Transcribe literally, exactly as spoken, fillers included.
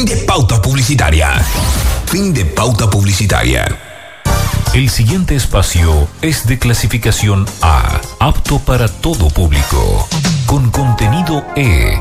de pauta publicitaria. Fin de pauta publicitaria. El siguiente espacio es de clasificación A, apto para todo público, con contenido E,